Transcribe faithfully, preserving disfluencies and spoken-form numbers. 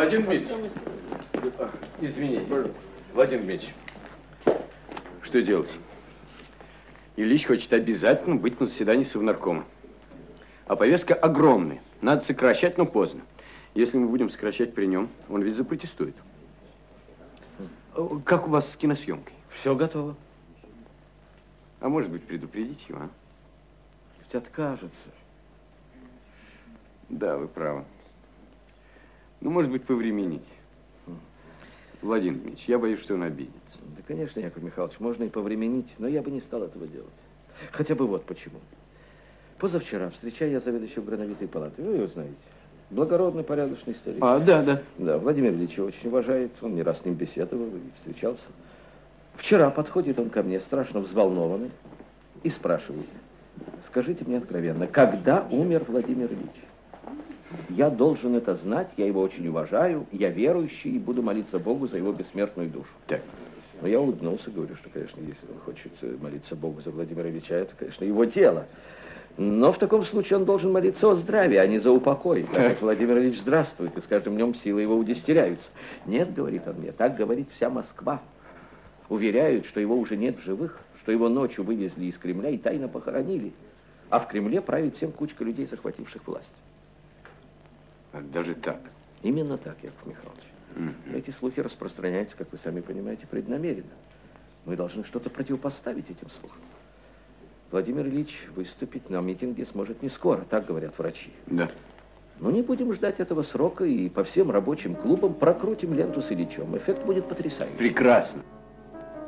Владимир Дмитриевич, извините. Владимир Дмитриевич, что делать? Ильич хочет обязательно быть на заседании Совнаркома. А повестка огромная. Надо сокращать, но поздно. Если мы будем сокращать при нем, он ведь запротестует. Как у вас с киносъемкой? Все готово. А может быть, предупредить его, а? Ведь откажется. Да, вы правы. Ну, может быть, повременить. Владимир Дмитриевич, я боюсь, что он обидится. Да, конечно, Яков Михайлович, можно и повременить, но я бы не стал этого делать. Хотя бы вот почему. Позавчера встречая я заведующего грановитой палаты, вы его знаете. Благородный, порядочный старик. А, да, да. Да, Владимир Ильич его очень уважает, он не раз с ним беседовал и встречался. Вчера подходит он ко мне, страшно взволнованный, и спрашивает: скажите мне откровенно, когда умер Владимир Ильич? Я должен это знать, я его очень уважаю, я верующий и буду молиться Богу за его бессмертную душу. Так. Но я улыбнулся, говорю, что, конечно, если он хочет молиться Богу за Владимира Ильича, это, конечно, его дело. Но в таком случае он должен молиться о здравии, а не за упокой. Так как Владимир Ильич здравствует, и с каждым днем силы его удестеряются. Нет, говорит он мне, так говорит вся Москва. Уверяют, что его уже нет в живых, что его ночью вывезли из Кремля и тайно похоронили. А в Кремле правит всем кучка людей, захвативших власть. Даже так? Именно так, Яков Михайлович. Mm-hmm. Эти слухи распространяются, как вы сами понимаете, преднамеренно. Мы должны что-то противопоставить этим слухам. Владимир Ильич выступить на митинге сможет не скоро, так говорят врачи. Да. Но не будем ждать этого срока и по всем рабочим клубам прокрутим ленту с Ильичем. Эффект будет потрясающий. Прекрасно.